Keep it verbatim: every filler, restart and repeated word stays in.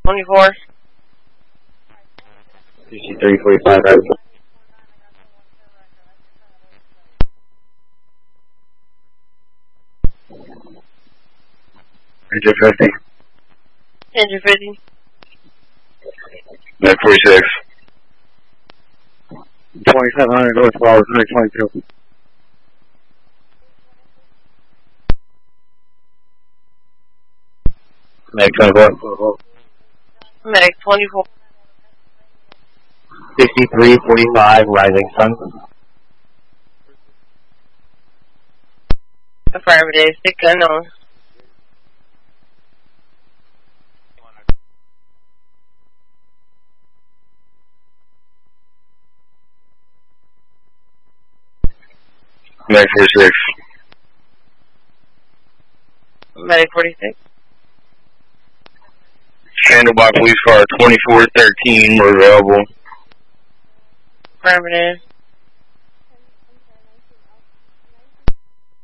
twenty-four. sixty-three forty-five, right? Engine fifty. Engine fifty. Med forty-six. twenty-seven hundred North Flowers, one twenty-two. Meg twenty-four. Meg twenty-four. sixty-three forty-five, Rising Sun. Affirmative. Stick gun on. Meg forty-six. Medic forty-six. Handlebar police car twenty-four thirteen, we're available. Affirmative.